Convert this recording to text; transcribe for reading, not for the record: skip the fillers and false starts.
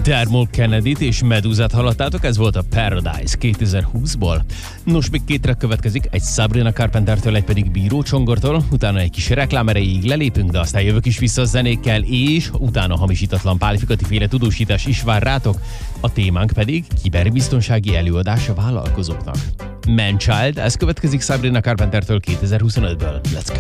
Dermot Kennedy-t és Medúzát hallottátok, ez volt a Paradise 2020-ból. Nos, még két track következik, egy Sabrina Carpentertől, egy pedig Bíró Csongortól, utána egy kis reklám erejéig lelépünk, de aztán jövök is vissza a zenékkel, és utána hamisítatlan Pálfikati féle tudósítás is vár rátok, a témánk pedig kiberbiztonsági előadás a vállalkozóknak. Manchild, ez következik Sabrina Carpentertől 2025-ből. Let's go!